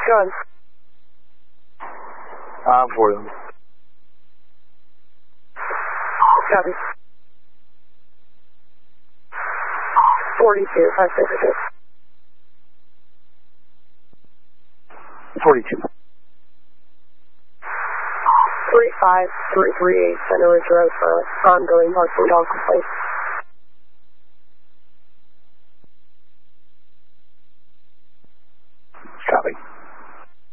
Gun. For them. Copy. 42, 566. 42. 35338 Center Ridge Road for ongoing barking dog complaint.